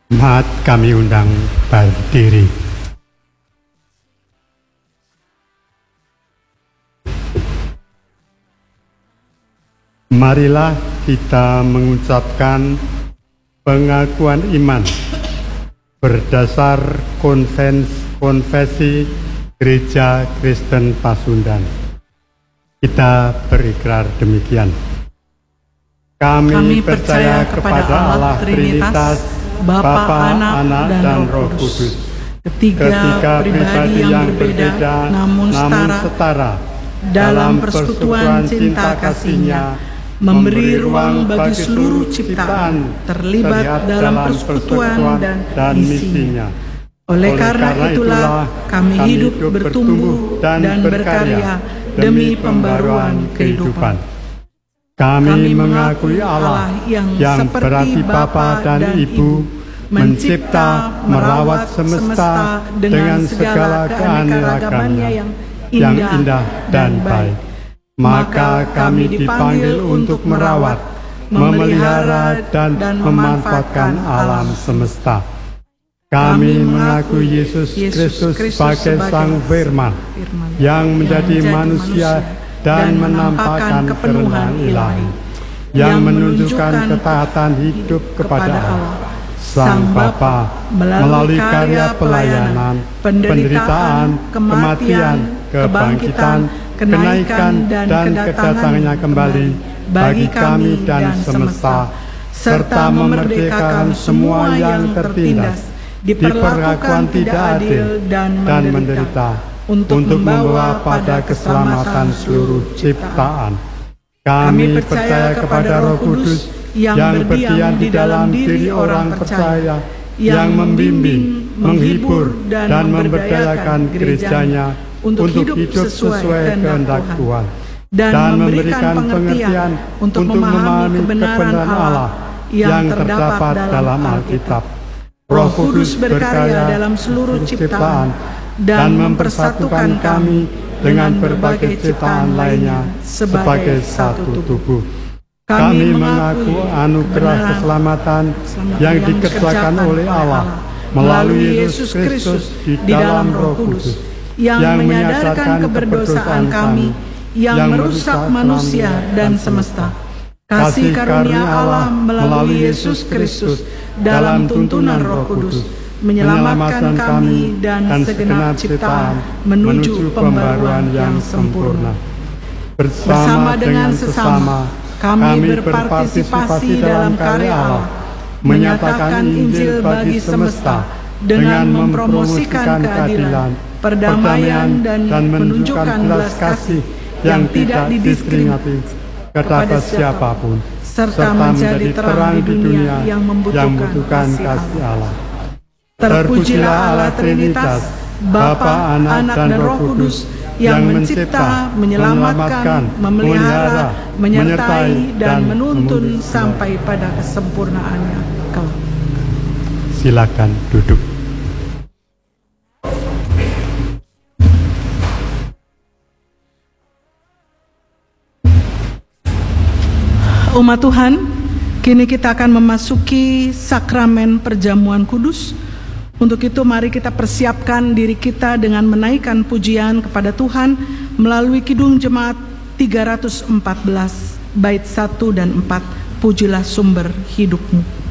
Jemaat kami undang berdiri. Marilah kita mengucapkan pengakuan iman berdasar konfesi Gereja Kristen Pasundan. Kita berikrar demikian. Kami percaya kepada Allah Trinitas, Bapa, Anak, dan Roh Kudus, ketiga pribadi yang berbeda namun setara dalam persekutuan cinta kasih-Nya, memberi ruang bagi seluruh ciptaan terlibat dalam persekutuan dan misinya. Oleh karena itulah kami hidup, bertumbuh, dan berkarya demi pembaruan kehidupan. Kami mengakui Allah yang berarti Bapa dan Ibu, mencipta, merawat semesta dengan segala keanekaragamannya yang indah dan baik. Maka kami dipanggil untuk merawat, memelihara, dan memanfaatkan alam semesta. Kami mengakui Yesus Kristus sebagai Sang Firman yang menjadi manusia dan menampakkan kepenuhan ilahi, yang menunjukkan ketaatan hidup kepada Allah, Sang Bapa, melalui karya pelayanan, penderitaan, kematian, kebangkitan, kenaikan, dan kedatangannya kembali bagi kami dan semesta, serta memerdekakan semua yang tertindas, diperlakukan tidak adil dan menderita, untuk membawa pada keselamatan seluruh ciptaan. Kami percaya kepada Roh Kudus yang berdiam di dalam diri orang percaya, yang membimbing, menghibur, dan memberdayakan gerejanya untuk hidup sesuai kehendak Tuhan, dan memberikan pengertian untuk memahami kebenaran Allah yang terdapat dalam Alkitab. Roh Kudus berkarya dalam seluruh ciptaan dan mempersatukan kami dengan berbagai ciptaan lainnya sebagai satu tubuh. Kami mengaku anugerah keselamatan yang dikerjakan oleh Allah melalui Yesus Kristus di dalam Roh Kudus, yang menyadarkan keberdosaan kami yang merusak manusia dan semesta. Kasih karunia Allah melalui Yesus Kristus dalam tuntunan Roh Kudus menyelamatkan kami dan segenap ciptaan menuju pembaruan yang sempurna. Bersama dengan sesama, kami berpartisipasi dalam karya Allah, menyatakan Injil bagi semesta dengan mempromosikan keadilan, perdamaian, dan menunjukkan belas kasih yang tidak didiskriminatif kepada siapapun, serta menjadi terang di dunia yang membutuhkan kasih Allah. Terpujilah Allah Trinitas, Bapa, Anak, dan Roh Kudus, yang mencipta, menyelamatkan, memelihara, menyertai, dan menuntun sampai pada kesempurnaannya kelak. Silakan duduk. Umat Tuhan, kini kita akan memasuki sakramen perjamuan kudus. Untuk itu mari kita persiapkan diri kita dengan menaikkan pujian kepada Tuhan melalui Kidung Jemaat 314, bait 1 dan 4, Pujilah Sumber Hidupmu.